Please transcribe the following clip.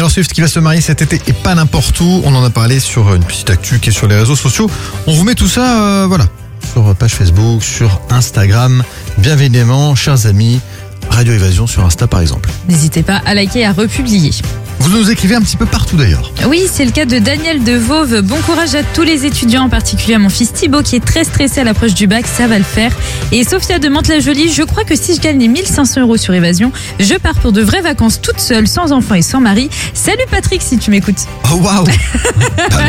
Taylor Swift qui va se marier cet été et pas n'importe où. On en a parlé sur une petite actu qui est sur les réseaux sociaux. On vous met tout ça, sur page Facebook, sur Instagram. Bien évidemment, chers amis, Radio Évasion sur Insta par exemple. N'hésitez pas à liker et à republier. Vous nous écrivez un petit peu partout d'ailleurs. Oui, c'est le cas de Daniel de Vauve. Bon courage à tous les étudiants, en particulier à mon fils Thibaut qui est très stressé à l'approche du bac, ça va le faire. Et Sophia de Mantes-la-Jolie, je crois que si je gagne les 1500 € sur Évasion, je pars pour de vraies vacances toute seule, sans enfant et sans mari. Salut Patrick si tu m'écoutes. Oh waouh.